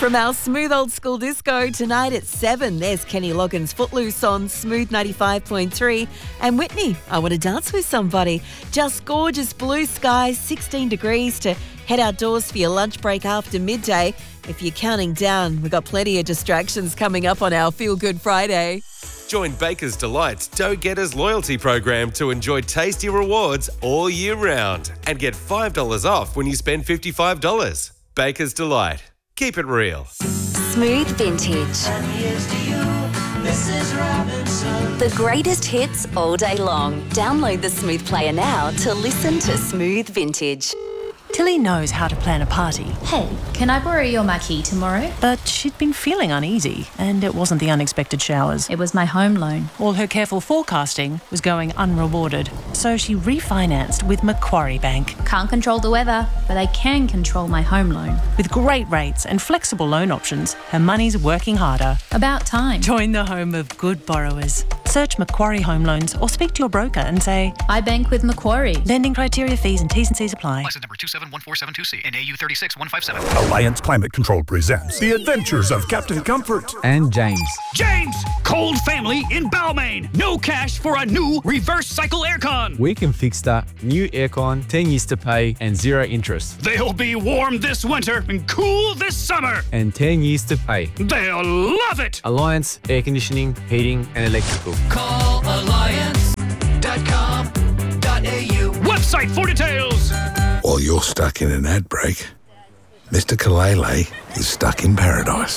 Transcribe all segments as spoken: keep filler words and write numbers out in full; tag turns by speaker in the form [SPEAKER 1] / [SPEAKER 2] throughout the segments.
[SPEAKER 1] From our Smooth Old School Disco, tonight at seven, there's Kenny Loggins' Footloose on Smooth ninety-five point three. And Whitney, I Want to Dance With Somebody. Just gorgeous blue skies, sixteen degrees to head outdoors for your lunch break after midday. If you're counting down, we've got plenty of distractions coming up on our Feel Good Friday.
[SPEAKER 2] Join Baker's Delight's Dough Getters loyalty program to enjoy tasty rewards all year round and get five dollars off when you spend fifty-five dollars. Baker's Delight. Keep it real.
[SPEAKER 3] Smooth Vintage.
[SPEAKER 4] And here's to you, Missus Robinson.
[SPEAKER 3] The greatest hits all day long. Download the Smooth Player now to listen to Smooth Vintage.
[SPEAKER 5] Tilly knows how to plan a party.
[SPEAKER 6] Hey, can I borrow your marquee tomorrow?
[SPEAKER 5] But she'd been feeling uneasy, and it wasn't the unexpected showers.
[SPEAKER 6] It was my home loan.
[SPEAKER 5] All her careful forecasting was going unrewarded, so she refinanced with Macquarie Bank.
[SPEAKER 6] Can't control the weather, but I can control my home loan.
[SPEAKER 5] With great rates and flexible loan options, her money's working harder.
[SPEAKER 6] About time.
[SPEAKER 5] Join the home of good borrowers. Search Macquarie Home Loans or speak to your broker and say,
[SPEAKER 6] I bank with Macquarie.
[SPEAKER 5] Lending criteria, fees and T's and C's apply.
[SPEAKER 7] License number two seven one four seven two C and A U three six one five seven.
[SPEAKER 8] Alliance Climate Control presents The Adventures of Captain Comfort
[SPEAKER 9] and James.
[SPEAKER 10] James! Cold family in Balmain. No cash for a new reverse cycle aircon.
[SPEAKER 9] We can fix that. New aircon, ten years to pay and zero interest.
[SPEAKER 10] They'll be warm this winter and cool this summer.
[SPEAKER 9] And ten years to pay.
[SPEAKER 10] They'll love it.
[SPEAKER 9] Alliance Air Conditioning, Heating and Electrical.
[SPEAKER 4] Call alliance dot com dot a u.
[SPEAKER 10] Website for details.
[SPEAKER 11] While you're stuck in an ad break, Mister Kalele is stuck in paradise.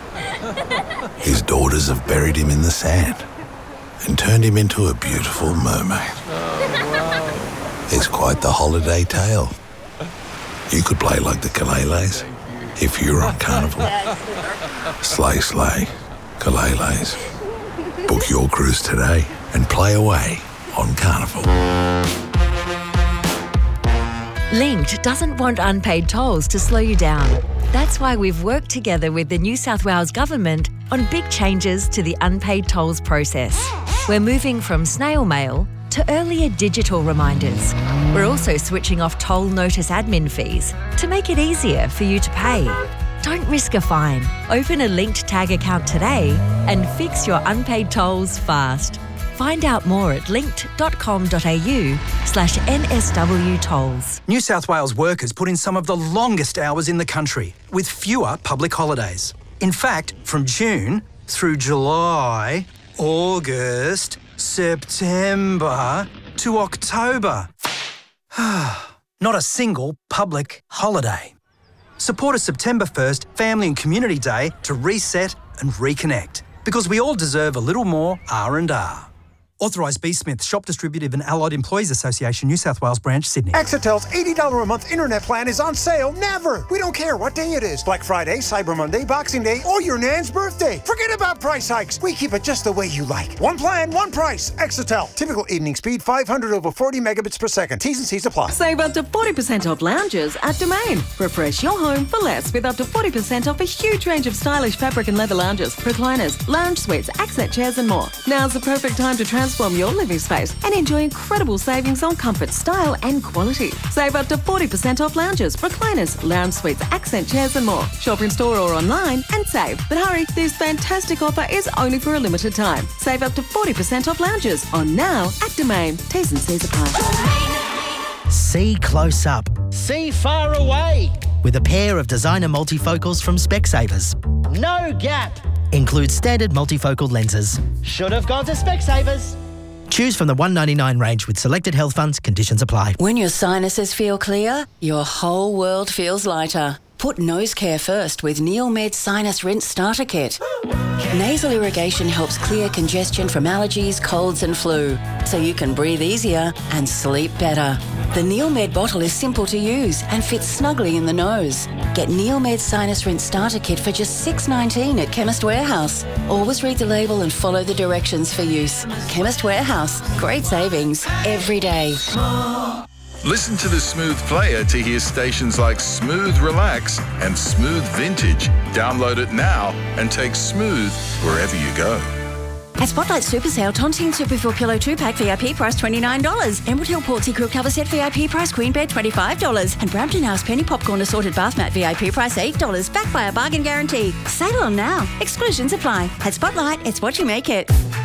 [SPEAKER 11] His daughters have buried him in the sand and turned him into a beautiful mermaid. Oh, wow. It's quite the holiday tale. You could play like the Kaleles if you were on Carnival. Slay, slay, Kaleles. Book your cruise today and play away on Carnival.
[SPEAKER 3] Linked doesn't want unpaid tolls to slow you down. That's why we've worked together with the New South Wales Government on big changes to the unpaid tolls process. We're moving from snail mail to earlier digital reminders. We're also switching off toll notice admin fees to make it easier for you to pay. Don't risk a fine. Open a Linked Tag account today and fix your unpaid tolls fast. Find out more at linked dot com dot a u slash N S W tolls.
[SPEAKER 12] New South Wales workers put in some of the longest hours in the country with fewer public holidays. In fact, from June through July, August, September to October. Not a single public holiday. Support a September first Family and Community Day to reset and reconnect, because we all deserve a little more R and R. Authorised B. Smith, Shop Distributive and Allied Employees Association, New South Wales Branch, Sydney.
[SPEAKER 13] Exetel's eighty dollars a month internet plan is on sale never. We don't care what day it is. Black Friday, Cyber Monday, Boxing Day, or your nan's birthday. Forget about price hikes. We keep it just the way you like. One plan, one price. Exetel. Typical evening speed, five hundred over forty megabits per second. T's and C's apply.
[SPEAKER 14] Save up to forty percent off lounges at Domain. Refresh your home for less with up to forty percent off a huge range of stylish fabric and leather lounges, recliners, lounge suites, accent chairs and more. Now's the perfect time to transform your living space and enjoy incredible savings on comfort, style and quality. Save up to forty percent off lounges, recliners, lounge suites, accent chairs and more. Shop in store or online and save. But hurry, this fantastic offer is only for a limited time. Save up to forty percent off lounges on now at Domain. T's and C's apply.
[SPEAKER 15] See close up.
[SPEAKER 16] See far away.
[SPEAKER 15] With a pair of designer multifocals from Specsavers.
[SPEAKER 16] No gap.
[SPEAKER 15] Includes standard multifocal lenses.
[SPEAKER 16] Should have gone to Specsavers.
[SPEAKER 15] Choose from the one ninety-nine range with selected health funds. Conditions apply.
[SPEAKER 3] When your sinuses feel clear, your whole world feels lighter. Put nose care first with NeilMed Sinus Rinse Starter Kit. Nasal irrigation helps clear congestion from allergies, colds and flu, so you can breathe easier and sleep better. The NeilMed bottle is simple to use and fits snugly in the nose. Get NeilMed Sinus Rinse Starter Kit for just six dollars ninety-nine at Chemist Warehouse. Always read the label and follow the directions for use. Chemist Warehouse. Great savings every day.
[SPEAKER 17] Listen to the Smooth Player to hear stations like Smooth Relax and Smooth Vintage. Download it now and take Smooth wherever you go.
[SPEAKER 18] At Spotlight Super Sale, Tontine Superfill Pillow two pack V I P price twenty-nine dollars. Emerald Hill Portsea Quilt Cover Set V I P price Queen Bed twenty-five dollars. And Brampton House Penny Popcorn Assorted Bath Mat V I P price eight dollars. Backed by a bargain guarantee. Sale on now. Exclusions apply. At Spotlight, it's what you make it.